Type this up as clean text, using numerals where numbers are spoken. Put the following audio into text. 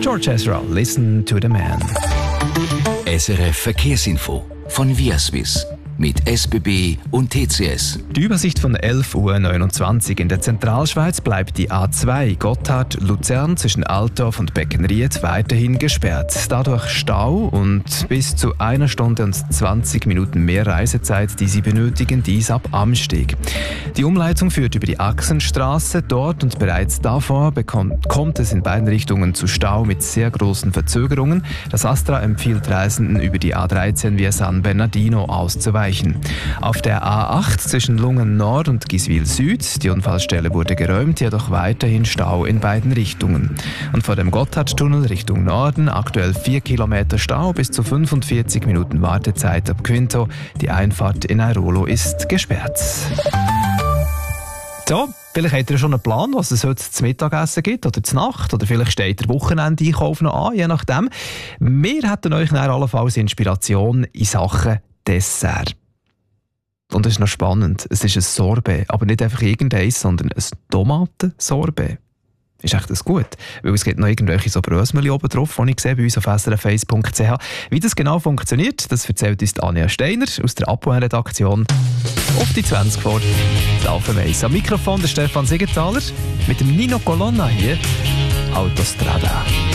George Ezra, Listen to the Man. SRF Verkehrsinfo von Viaswiss mit SBB und TCS. Die Übersicht von 11:29 Uhr. In der Zentralschweiz bleibt die A2 Gotthard-Luzern zwischen Altdorf und Beckenried weiterhin gesperrt. Dadurch Stau und bis zu 1 Stunde und 20 Minuten mehr Reisezeit, die Sie benötigen, dies ab Amsteg. Die Umleitung führt über die Achsenstraße. Dort und bereits davor kommt es in beiden Richtungen zu Stau mit sehr großen Verzögerungen. Das ASTRA empfiehlt Reisenden, über die A13 via San Bernardino auszuweichen. Auf der A8 zwischen Lungen Nord und Giswil Süd, die Unfallstelle wurde geräumt, jedoch weiterhin Stau in beiden Richtungen. Und vor dem Gotthardtunnel Richtung Norden aktuell 4 Kilometer Stau, bis zu 45 Minuten Wartezeit ab Quinto. Die Einfahrt in Airolo ist gesperrt. So, vielleicht habt ihr schon einen Plan, was es heute zum Mittagessen gibt oder zur Nacht, oder vielleicht steht der Wochenendeinkauf noch an, je nachdem. Wir hätten euch dann allenfalls Inspiration in Sachen Dessert. Und das ist noch spannend. Es ist ein Sorbet, aber nicht einfach irgendeins, sondern ein Tomatensorbet. Ist echt das gut? Weil es gibt noch irgendwelche so Brösmeli oben drauf, die ich sehe bei uns auf srf1.ch. Wie das genau funktioniert, das erzählt uns Anja Steiner aus der Apoel-Redaktion. Auf die 20 vor laufen wir eins. Am Mikrofon der Stefan Siegenthaler mit dem Nino Colonna hier, Autostrada.